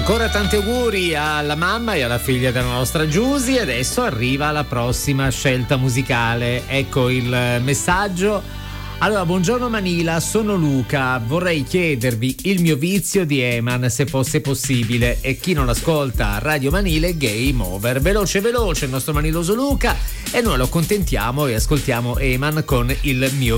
Ancora tanti auguri alla mamma e alla figlia della nostra Giusy. E adesso arriva la prossima scelta musicale. Ecco il messaggio. Allora, buongiorno Manila, sono Luca, vorrei chiedervi il mio vizio di Eman se fosse possibile, e chi non ascolta Radio Manile Game Over. Veloce veloce il nostro maniloso Luca, e noi lo accontentiamo e ascoltiamo Eman con il mio